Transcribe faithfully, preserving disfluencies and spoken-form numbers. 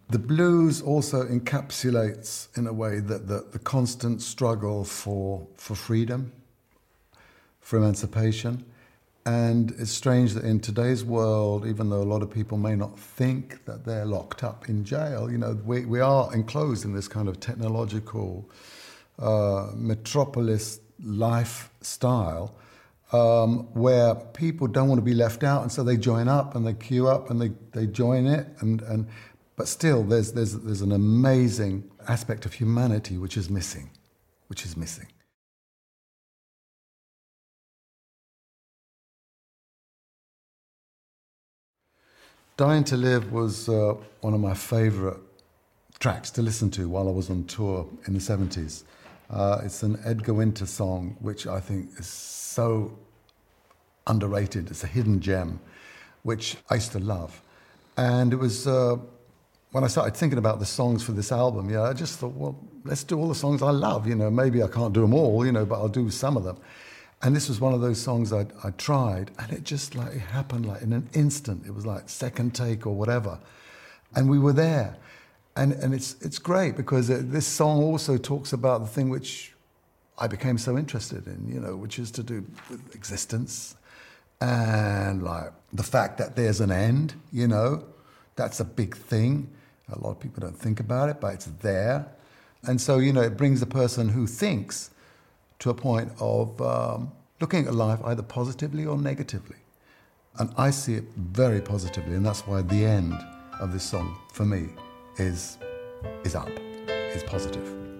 The blues also encapsulates, in a way, that the, the constant struggle for for freedom, for emancipation. And it's strange that in today's world, even though a lot of people may not think that they're locked up in jail, you know, we, we are enclosed in this kind of technological uh, metropolis lifestyle um, where people don't want to be left out, and so they join up and they queue up and they, they join it. And, and but still, there's, there's, there's an amazing aspect of humanity which is missing, which is missing. Dying to Live was uh, one of my favourite tracks to listen to while I was on tour in the seventies. Uh, it's an Edgar Winter song, which I think is so underrated. It's a hidden gem, which I used to love. And it was, uh, when I started thinking about the songs for this album, yeah, I just thought, well, let's do all the songs I love. You know, maybe I can't do them all, you know, but I'll do some of them. And this was one of those songs I I tried, and it just like it happened like in an instant. It was like second take or whatever, and we were there, and and it's it's great because it, this song also talks about the thing which I became so interested in, you know, which is to do with existence, and like the fact that there's an end. You know, that's a big thing. A lot of people don't think about it, but it's there, and so you know it brings a person who thinks to a point of um, looking at life either positively or negatively. And I see it very positively, and that's why the end of this song, for me, is, is up, is positive.